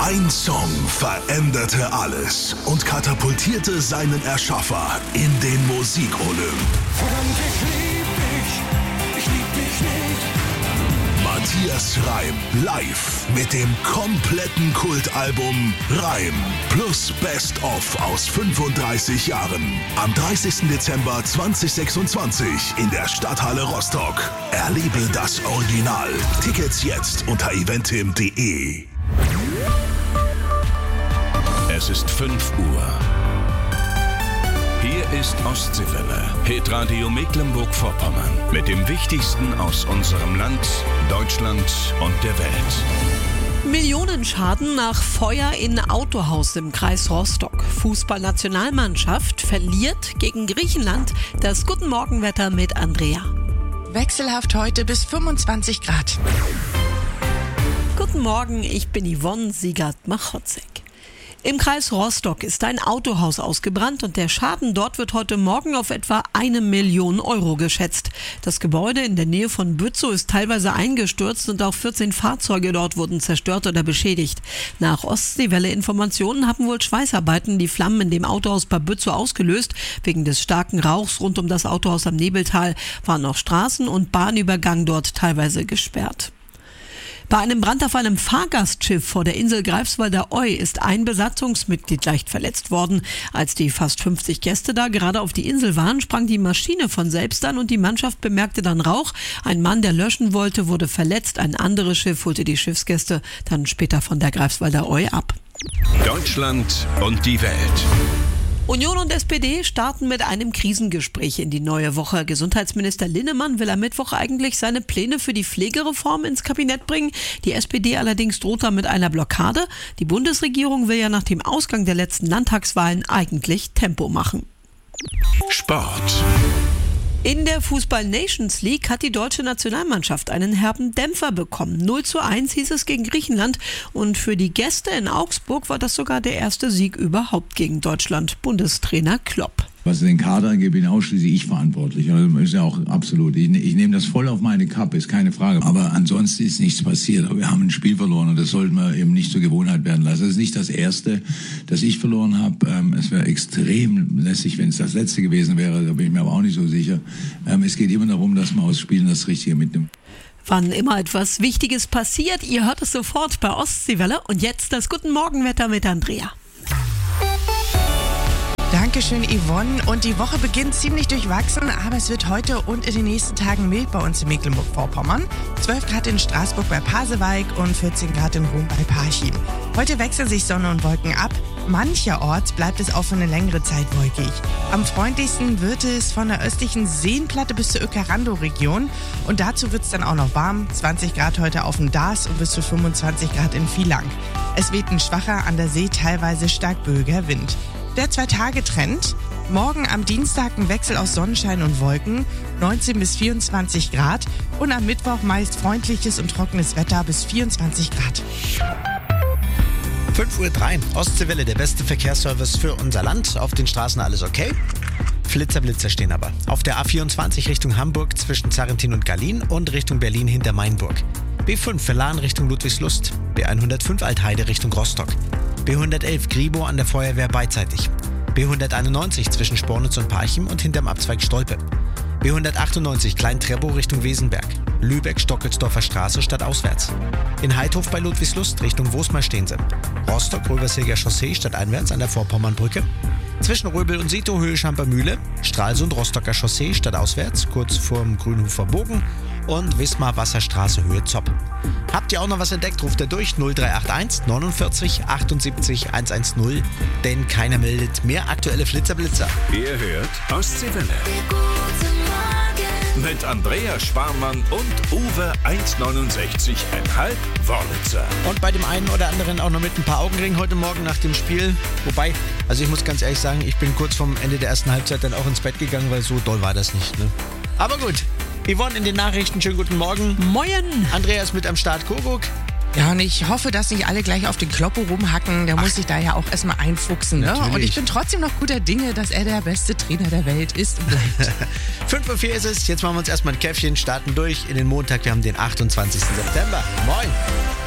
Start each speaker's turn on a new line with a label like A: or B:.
A: Ein Song veränderte alles und katapultierte seinen Erschaffer in den Musikolymp.
B: Verdammt, ich lieb dich nicht.
A: Matthias Reim live mit dem kompletten Kultalbum Reim plus Best of aus 35 Jahren. Am 30. Dezember 2026 in der Stadthalle Rostock. Erlebe das Original. Tickets jetzt unter eventim.de.
C: Es ist 5 Uhr. Hier ist Ostseewelle, Hitradio Mecklenburg-Vorpommern. Mit dem Wichtigsten aus unserem Land, Deutschland und der Welt.
D: Millionenschaden nach Feuer in Autohaus im Kreis Rostock. Fußballnationalmannschaft verliert gegen Griechenland. Das Guten Morgenwetter mit Andrea.
E: Wechselhaft heute bis 25 Grad.
D: Guten Morgen, ich bin Yvonne Siegert-Machotzek. Im Kreis Rostock ist ein Autohaus ausgebrannt und der Schaden dort wird heute Morgen auf etwa 1 Million Euro geschätzt. Das Gebäude in der Nähe von Bützow ist teilweise eingestürzt und auch 14 Fahrzeuge dort wurden zerstört oder beschädigt. Nach Ostseewelle-Informationen haben wohl Schweißarbeiten die Flammen in dem Autohaus bei Bützow ausgelöst. Wegen des starken Rauchs rund um das Autohaus am Nebeltal waren auch Straßen und Bahnübergang dort teilweise gesperrt. Bei einem Brand auf einem Fahrgastschiff vor der Insel Greifswalder Oy ist ein Besatzungsmitglied leicht verletzt worden. Als die fast 50 Gäste da gerade auf die Insel waren, sprang die Maschine von selbst an und die Mannschaft bemerkte dann Rauch. Ein Mann, der löschen wollte, wurde verletzt. Ein anderes Schiff holte die Schiffsgäste dann später von der Greifswalder Oy ab.
C: Deutschland und die Welt.
D: Union und SPD starten mit einem Krisengespräch in die neue Woche. Gesundheitsminister Linnemann will am Mittwoch eigentlich seine Pläne für die Pflegereform ins Kabinett bringen. Die SPD allerdings droht da mit einer Blockade. Die Bundesregierung will ja nach dem Ausgang der letzten Landtagswahlen eigentlich Tempo machen.
C: Sport.
D: In der Fußball-Nations League hat die deutsche Nationalmannschaft einen herben Dämpfer bekommen. 0:1 hieß es gegen Griechenland und für die Gäste in Augsburg war das sogar der erste Sieg überhaupt gegen Deutschland. Bundestrainer Klopp.
F: Was den Kader angeht, bin ausschließlich ich verantwortlich. Also ist ja auch absolut. Ich nehme das voll auf meine Kappe, ist keine Frage. Aber ansonsten ist nichts passiert. Aber wir haben ein Spiel verloren und das sollten wir eben nicht zur Gewohnheit werden lassen. Das ist nicht das erste, das ich verloren habe. Es wäre extrem lässig, wenn es das letzte gewesen wäre. Da bin ich mir aber auch nicht so sicher. Es geht immer darum, dass man aus Spielen das Richtige mitnimmt.
D: Wann immer etwas Wichtiges passiert, ihr hört es sofort bei Ostseewelle. Und jetzt das Guten Morgenwetter mit Andrea.
E: Dankeschön, Yvonne. Und die Woche beginnt ziemlich durchwachsen, aber es wird heute und in den nächsten Tagen mild bei uns in Mecklenburg-Vorpommern. 12 Grad in Straßburg bei Pasewalk und 14 Grad in Ruhm bei Parchim. Heute wechseln sich Sonne und Wolken ab. Mancherorts bleibt es auch für eine längere Zeit wolkig. Am freundlichsten wird es von der östlichen Seenplatte bis zur Öckerando-Region. Und dazu wird es dann auch noch warm. 20 Grad heute auf dem Dars und bis zu 25 Grad in Vielang. Es weht ein schwacher, an der See teilweise stark böiger Wind. Der 2-Tage-Trend. Morgen am Dienstag ein Wechsel aus Sonnenschein und Wolken, 19 bis 24 Grad. Und am Mittwoch meist freundliches und trockenes Wetter bis 24 Grad.
G: 5:03 Uhr, Ostseewelle, der beste Verkehrsservice für unser Land. Auf den Straßen alles okay? Blitzer stehen aber. Auf der A24 Richtung Hamburg zwischen Zarrentin und Gallien und Richtung Berlin hinter Mainburg. B5 Verlan Richtung Ludwigslust. B105 Altheide Richtung Rostock. B111 Gribo an der Feuerwehr beidseitig. B191 zwischen Spornitz und Parchim und hinterm Abzweig Stolpe. B198 Klein-Treppow Richtung Wesenberg. Lübeck-Stockelsdorfer Straße stadtauswärts. In Heidhof bei Ludwigslust Richtung Wosmar stehen sie. Rostock-Röversilger Chaussee stadteinwärts an der Vorpommernbrücke. Zwischen Röbel und Sito Höhe Schampermühle. Stralsund-Rostocker Chaussee stadtauswärts kurz vorm Grünhofer Bogen. Und Wismar-Wasserstraße Höhe Zopp. Habt ihr auch noch was entdeckt, ruft ihr durch 0381 49 78 110, denn keiner meldet mehr aktuelle Flitzer-Blitzer.
C: Ihr hört Ostseewelle. Mit Andrea Schwarmann und Uwe 1,69,5 Wörlitzer.
G: Und bei dem einen oder anderen auch noch mit ein paar Augenringen heute Morgen nach dem Spiel. Wobei, also ich muss ganz ehrlich sagen, ich bin kurz vorm Ende der ersten Halbzeit dann auch ins Bett gegangen, weil so doll war das nicht. Ne? Aber gut. Yvonne in den Nachrichten, schönen guten Morgen.
D: Moin.
G: Andrea ist mit am Start, Kuckuck.
E: Ja, und ich hoffe, dass nicht alle gleich auf den Kloppo rumhacken. Der muss sich da ja auch erstmal einfuchsen. Ne? Und ich bin trotzdem noch guter Dinge, dass er der beste Trainer der Welt ist und bleibt.
G: 5:04 Uhr ist es. Jetzt machen wir uns erstmal ein Käffchen, starten durch in den Montag. Wir haben den 28. September. Moin.